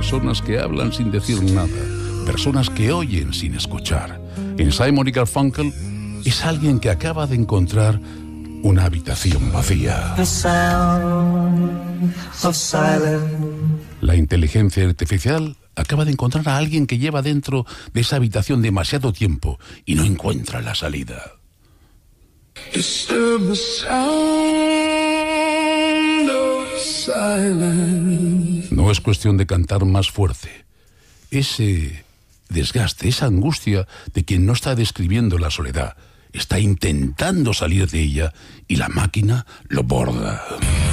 personas que hablan sin decir nada, personas que oyen sin escuchar. En Simon y Garfunkel es alguien que acaba de encontrar una habitación vacía. The sound of silence. La inteligencia artificial acaba de encontrar a alguien que lleva dentro de esa habitación demasiado tiempo y no encuentra la salida. Disturb the sound of silence. No es cuestión de cantar más fuerte. Ese desgaste, esa angustia de quien no está describiendo la soledad, está intentando salir de ella y la máquina lo borda.